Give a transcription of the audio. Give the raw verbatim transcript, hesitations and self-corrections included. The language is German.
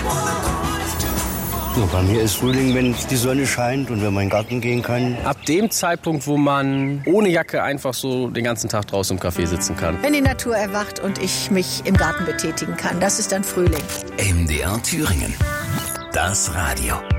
Ja, bei mir ist Frühling, wenn die Sonne scheint und wenn man in den Garten gehen kann. Ab dem Zeitpunkt, wo man ohne Jacke einfach so den ganzen Tag draußen im Café sitzen kann. Wenn die Natur erwacht und ich mich im Garten betätigen kann, das ist dann Frühling. M D R Thüringen. Das Radio.